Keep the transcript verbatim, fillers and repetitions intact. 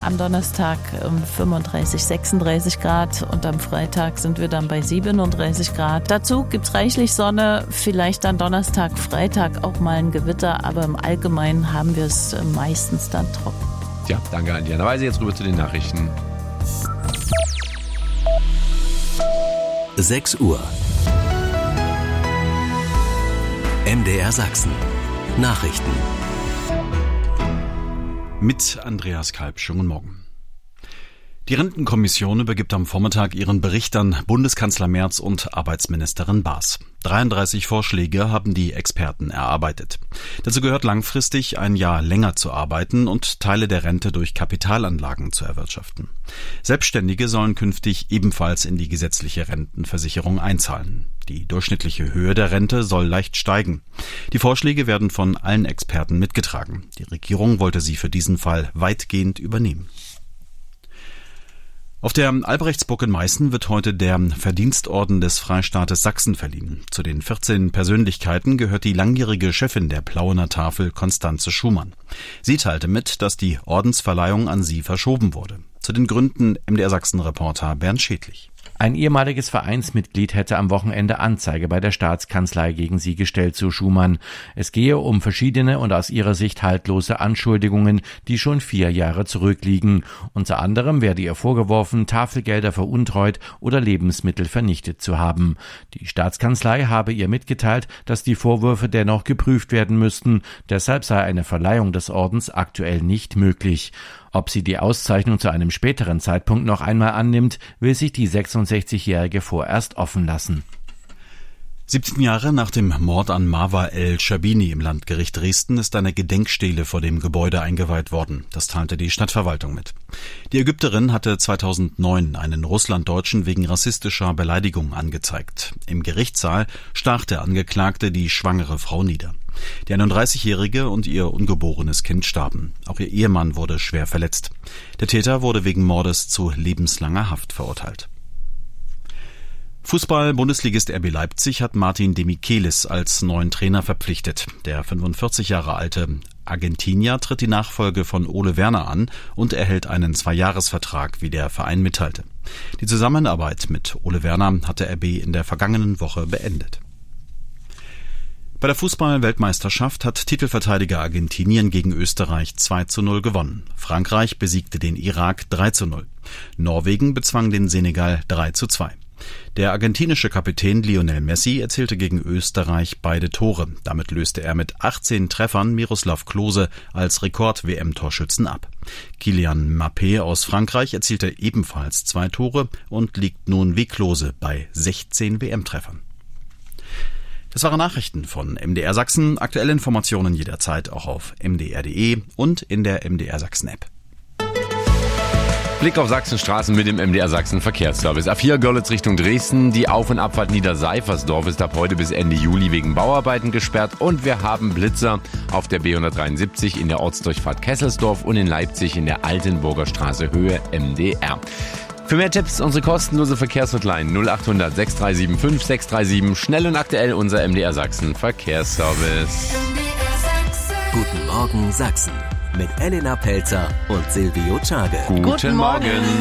am Donnerstag fünfunddreißig, sechsunddreißig Grad und am Freitag sind wir dann bei siebenunddreißig Grad. Dazu gibt's reichlich Sonne, vielleicht dann Donnerstag, Freitag auch mal ein Gewitter, aber im Allgemeinen haben wir es meistens dann trocken. Ja, danke an Diana Weise. Jetzt rüber zu den Nachrichten. sechs Uhr. M D R Sachsen. Nachrichten. Mit Andreas Kalb. Schönen guten Morgen. Die Rentenkommission übergibt am Vormittag ihren Bericht an Bundeskanzler Merz und Arbeitsministerin Baas. dreiunddreißig Vorschläge haben die Experten erarbeitet. Dazu gehört langfristig ein Jahr länger zu arbeiten und Teile der Rente durch Kapitalanlagen zu erwirtschaften. Selbstständige sollen künftig ebenfalls in die gesetzliche Rentenversicherung einzahlen. Die durchschnittliche Höhe der Rente soll leicht steigen. Die Vorschläge werden von allen Experten mitgetragen. Die Regierung wollte sie für diesen Fall weitgehend übernehmen. Auf der Albrechtsburg in Meißen wird heute der Verdienstorden des Freistaates Sachsen verliehen. Zu den vierzehn Persönlichkeiten gehört die langjährige Chefin der Plauener Tafel, Konstanze Schumann. Sie teilte mit, dass die Ordensverleihung an sie verschoben wurde. Zu den Gründen M D R Sachsen-Reporter Bernd Schädlich. Ein ehemaliges Vereinsmitglied hätte am Wochenende Anzeige bei der Staatskanzlei gegen sie gestellt, so Schumann. Es gehe um verschiedene und aus ihrer Sicht haltlose Anschuldigungen, die schon vier Jahre zurückliegen. Unter anderem werde ihr vorgeworfen, Tafelgelder veruntreut oder Lebensmittel vernichtet zu haben. Die Staatskanzlei habe ihr mitgeteilt, dass die Vorwürfe dennoch geprüft werden müssten. Deshalb sei eine Verleihung des Ordens aktuell nicht möglich. Ob sie die Auszeichnung zu einem späteren Zeitpunkt noch einmal annimmt, will sich die sechsundsechzigjährige vorerst offen lassen. siebzehn Jahre nach dem Mord an Marwa El-Schabini im Landgericht Dresden ist eine Gedenkstele vor dem Gebäude eingeweiht worden. Das teilte die Stadtverwaltung mit. Die Ägypterin hatte zweitausendneun einen Russlanddeutschen wegen rassistischer Beleidigung angezeigt. Im Gerichtssaal stach der Angeklagte die schwangere Frau nieder. Die einunddreißigjährige und ihr ungeborenes Kind starben. Auch ihr Ehemann wurde schwer verletzt. Der Täter wurde wegen Mordes zu lebenslanger Haft verurteilt. Fußball-Bundesligist R B Leipzig hat Martin de Michelis als neuen Trainer verpflichtet. Der fünfundvierzig Jahre alte Argentinier tritt die Nachfolge von Ole Werner an und erhält einen Zweijahresvertrag, wie der Verein mitteilte. Die Zusammenarbeit mit Ole Werner hatte R B in der vergangenen Woche beendet. Bei der Fußball-Weltmeisterschaft hat Titelverteidiger Argentinien gegen Österreich zwei zu null gewonnen. Frankreich besiegte den Irak drei zu null. Norwegen bezwang den Senegal drei zu zwei. Der argentinische Kapitän Lionel Messi erzielte gegen Österreich beide Tore. Damit löste er mit achtzehn Treffern Miroslav Klose als Rekord-W M-Torschützen ab. Kylian Mbappé aus Frankreich erzielte ebenfalls zwei Tore und liegt nun wie Klose bei sechzehn W M-Treffern. Das waren Nachrichten von M D R Sachsen. Aktuelle Informationen jederzeit auch auf m d r punkt d e und in der M D R Sachsen App. Blick auf Sachsenstraßen mit dem M D R Sachsen Verkehrsservice. A vier Görlitz Richtung Dresden. Die Auf- und Abfahrt Niederseifersdorf ist ab heute bis Ende Juli wegen Bauarbeiten gesperrt. Und wir haben Blitzer auf der B hundertdreiundsiebzig in der Ortsdurchfahrt Kesselsdorf und in Leipzig in der Altenburger Straße Höhe M D R. Für mehr Tipps unsere kostenlose Verkehrshotline null acht hundert sechs drei sieben fünf sechs drei sieben. Schnell und aktuell unser M D R Sachsen Verkehrsservice. Guten Morgen Sachsen mit Elena Pelzer und Silvio Czage. Guten, Guten Morgen.